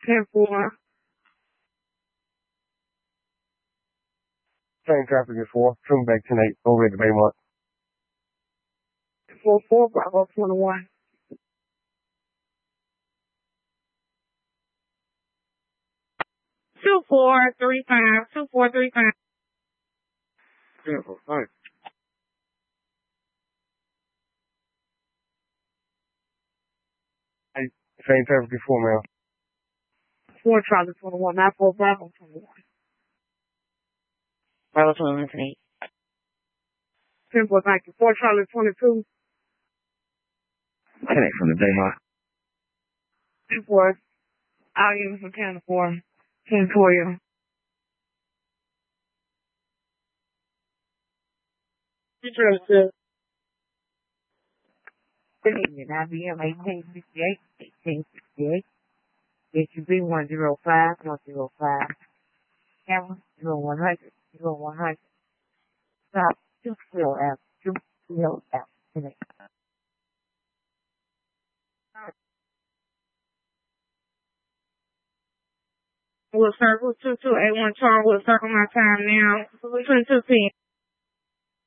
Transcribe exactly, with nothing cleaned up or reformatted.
ten four. Same traffic as four. Coming back ten eight. Over at the Baymont. four four, Bravo twenty-one. two four three five. two four three five. Beautiful. All right. Hey, same traffic as four, ma'am. four Charlie twenty-one. nine four Bravo twenty-one. Bravo twenty-one tonight. ten four, thank you. four Charlie twenty-two. ten eight from the Baymont. ten four. I'll use from ten four. ten four, yeah. Good evening. I B M eighteen sixty-eight, eighteen sixty-eight. H U B one zero five, one zero five. Camera zero one hundred, zero one hundred. Stop, two zero F, two zero F. Will circle two two eight one Charles will circle my time now. twenty-two P M